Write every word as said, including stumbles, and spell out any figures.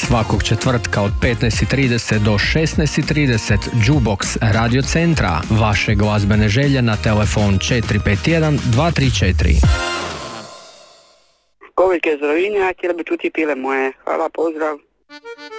Svakog četvrtka od petnaest i trideset do šesnaest i trideset Jukebox Radio Centra. Vaše glazbene želje na telefon četiri pet jedan dva tri četiri. Kovike iz Rovinja, htjela bi čuti Pile moje. Hvala, pozdrav.